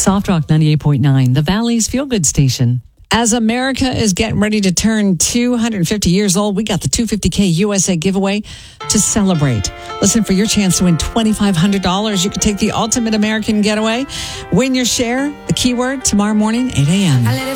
Soft Rock 98.9, the Valley's Feel Good Station. As America is getting ready to turn 250 years old, we got the $250K USA giveaway to celebrate. Listen for your chance to win $2,500. You can take the ultimate American getaway. Win your share. The keyword tomorrow morning, 8 a.m.